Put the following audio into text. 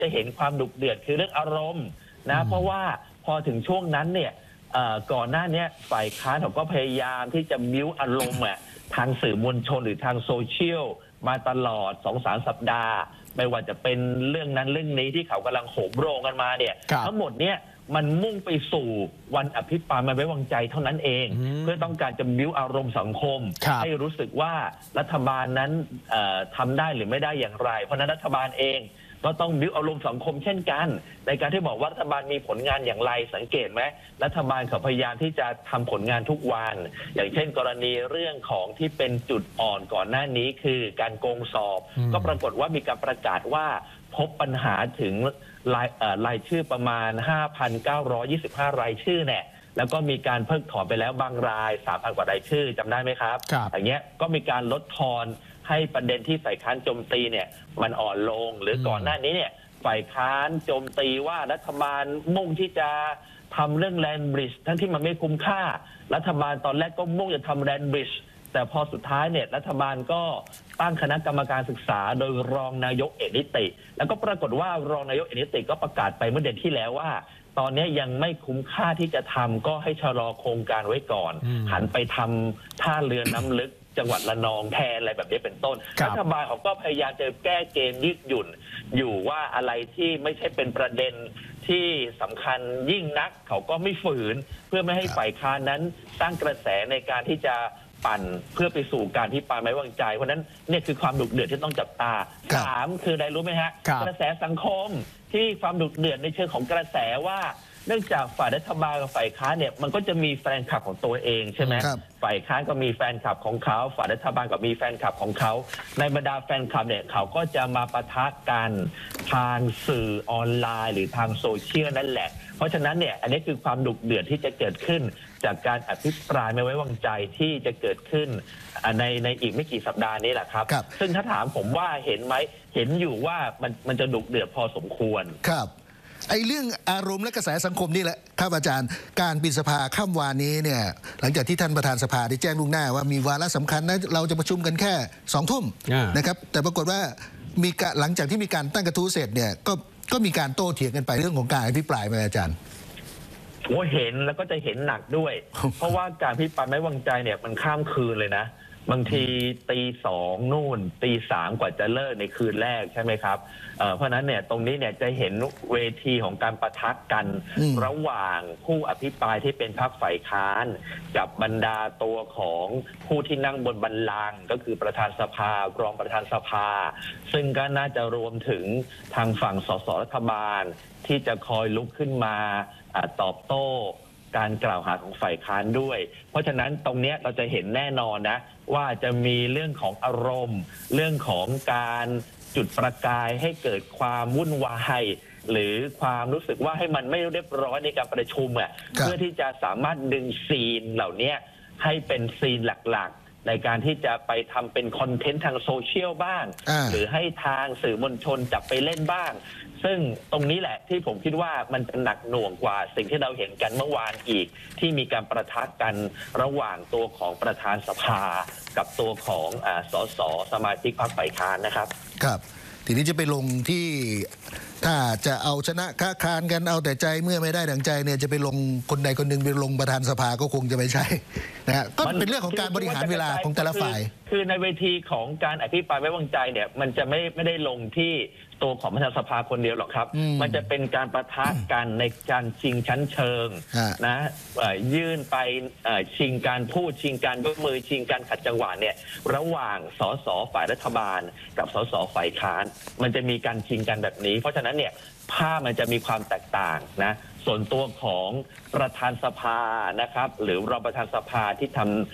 จะเห็นความดุเดือดคือเรื่องอารมณ์นะเพราะว่าพอถึงช่วงนั้นเนี่ยก่อนหน้านี้ฝ่ายค้านเขาก็พยายามที่จะบิ้วอารมณ์ทางสื่อมวลชนหรือทางโซเชียลมาตลอด 2-3 สัปดาห์ไม่ว่าจะเป็นเรื่องนั้นเรื่องนี้ที่เขากำลังโหมโรงกันมาเนี่ยทั้งหมดเนี่ยมันมุ่งไปสู่วันอภิปรายไม่ไว้วางใจเท่านั้นเองเพื่อต้องการจะบิ้วอารมณ์สังคมให้รู้สึกว่ารัฐบาลนั้นทำได้หรือไม่ได้อย่างไรเพราะนั้นรัฐบาลเองก็ต้องบิ้วอารมณ์สังคมเช่นกันในการที่บอกว่ารัฐบาลมีผลงานอย่างไรสังเกตไหมรัฐบาลเขาพยายามที่จะทำผลงานทุกวันอย่างเช่นกรณีเรื่องของที่เป็นจุดอ่อนก่อนหน้านี้คือการโกงสอบก็ปรากฏว่ามีการประกาศว่าพบปัญหาถึงรายชื่อประมาณ 5,925 รายชื่อเนี่ยแล้วก็มีการเพิกถอนไปแล้วบางราย 3,000 กว่ารายชื่อจำได้ไหมครับอย่างเงี้ยก็มีการลดทอนให้ประเด็นที่ฝ่ายค้านโจมตีเนี่ยมันอ่อนลงหรือก่อนหน้านี้เนี่ยฝ่ายค้านโจมตีว่ารัฐบาลมุ่งที่จะทำเรื่องแลนด์บริดจ์ทั้งที่มันไม่คุ้มค่ารัฐบาลตอนแรกก็มุ่งจะทำแลนด์บริดจ์แต่พอสุดท้ายเนี่ยรัฐบาลก็ตั้งคณะกรรมการศึกษาโดยรองนายกเอกนิติแล้วก็ปรากฏว่ารองนายกเอกนิติก็ประกาศไปเมื่อเดือนที่แล้วว่าตอนนี้ยังไม่คุ้มค่าที่จะทำก็ให้ชะลอโครงการไว้ก่อนหันไปทำท่าเรือน้ำลึกจังหวัดระนองแทนอะไรแบบนี้เป็นต้นรัฐบาลเขาก็พยายามจะแก้เกมยืดหยุ่นอยู่ว่าอะไรที่ไม่ใช่เป็นประเด็นที่สำคัญยิ่งนักเขาก็ไม่ฝืนเพื่อไม่ให้ฝ่ายค้านนั้นสร้างกระแสในการที่จะปั่นเพื่อไปสู่การที่ปาไม่วางใจเพราะนั้นเนี่ยคือความดุเดือดที่ต้องจับตา3คืออะไรรู้ไหมฮะกระแสสังคมที่ความดุเดือดในเชิงของกระแสว่าเนื่องจากฝ่ายรัฐบาลกับฝ่ายค้านเนี่ยมันก็จะมีแฟนคลับของตัวเองใช่ไหมฝ่ายค้านก็มีแฟนคลับของเขาฝ่ายรัฐบาลก็มีแฟนคลับของเขาในบรรดาแฟนคลับเนี่ยเขาก็จะมาปะทะกันทางสื่อออนไลน์หรือทางโซเชียลนั่นแหละเพราะฉะนั้นเนี่ยอันนี้คือความดุเดือดที่จะเกิดขึ้นจากการอภิปรายไม่ไว้วางใจที่จะเกิดขึ้นในอีกไม่กี่สัปดาห์นี้แหละครับซึ่งถ้าถามผมว่าเห็นไหมเห็นอยู่ว่ามันจะดุเดือดพอสมควรครับไอ้เรื่องอารมณ์และกระแสสังคมนี่แหละครับอาจารย์การปิดสภาค่ำวานนี้เนี่ยหลังจากที่ท่านประธานสภาได้แจ้งล่วงหน้าว่ามีวาระสำคัญนะเราจะประชุมกันแค่20:00 นนะครับแต่ปรากฏว่าหลังจากที่มีการตั้งกระทู้เสร็จเนี่ยก็มีการโต้เถียงกันไปเรื่องของการอภิปรายไปอาจารย์เห็นแล้วก็จะเห็นหนักด้วย เพราะว่าการอภิปรายไม่วางใจเนี่ยมันข้ามคืนเลยนะบางที2:00 นู่น3:00 กว่าจะเลิกในคืนแรกใช่ไหมครับเพราะนั้นเนี่ยตรงนี้เนี่ยจะเห็นเวทีของการปะทะกันระหว่างผู้อภิปรายที่เป็นพรรคฝ่ายค้านกับบรรดาตัวของผู้ที่นั่งบนบัลลังก์ก็คือประธานสภารองประธานสภาซึ่งก็น่าจะรวมถึงทางฝั่งสสรัฐบาลที่จะคอยลุกขึ้นมาตอบโต้การกล่าวหาของฝ่ายค้านด้วยเพราะฉะนั้นตรงนี้เราจะเห็นแน่นอนนะว่าจะมีเรื่องของอารมณ์เรื่องของการจุดประกายให้เกิดความวุ่นวายหรือความรู้สึกว่าให้มันไม่เรียบร้อยในการประชุมเพื่อที่จะสามารถดึงซีนเหล่านี้ให้เป็นซีนหลักๆในการที่จะไปทำเป็นคอนเทนต์ทางโซเชียลบ้างหรือให้ทางสื่อมวลชนจับไปเล่นบ้างซึ่งตรงนี้แหละที่ผมคิดว่ามันจะหนักหน่วงกว่าสิ่งที่เราเห็นกันเมื่อวานอีกที่มีการประทะกันระหว่างตัวของประธานสภากับตัวของสสสมาชิกพรรคฝ่ายค้านนะครับครับทีนี้จะไปลงที่ถ้าจะเอาชนะค้าคานกันเอาแต่ใจเมื่อไม่ได้ดังใจเนี่ยจะไปลงคนใดคนหนึ่งไปลงประธานสภาก็คงจะไม่ใช่นะฮะก็เป็นเรื่องของการบริหารเวลาของแต่ละฝ่ายคือในเวทีของการอภิปรายไม่ไว้วางใจเนี่ยมันจะไม่ได้ลงที่ตัวของประธานสภาคนเดียวหรอกครับมันจะเป็นการปะทะกันในการชิงชั้นเชิงนะยื่นไปชิงการพูดชิงการยกมือชิงการขัดจังหวะเนี่ยระหว่างสสฝ่ายรัฐบาลกับสสฝ่ายค้านมันจะมีการชิงกันแบบนี้เพราะฉะนั้นเนี่ยภาพมันจะมีความแตกต่างนะส่วนตัวของประธานสภานะครับหรือรองประธานสภาที่ทำ